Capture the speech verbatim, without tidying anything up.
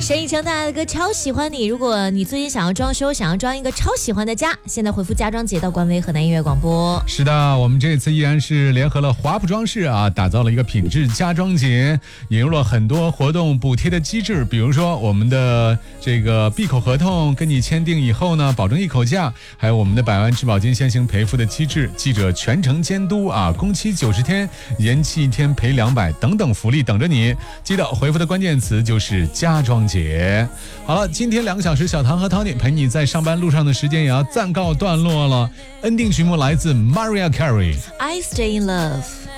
沈以诚带来的歌超喜欢你。如果你最近想要装修，想要装一个超喜欢的家，现在回复家装节到官微河南音乐广播。 是的，我们这次依然是联合了华普装饰啊，打造了一个品质家装节，引入了很多活动补贴的机制，比如说我们的这个闭口合同跟你签订以后呢，保证一口价，还有我们的百万质保金先行赔付的机制，记者全程监督啊，工期九十天，延期一天赔两百等等福利等着你。记得回复的关键词就是家装节。好了，今天两个小时，小唐和 Tony 陪你在上班路上的时间也要暂告段落了。ending曲目来自 Mariah Carey， I Stay in Love。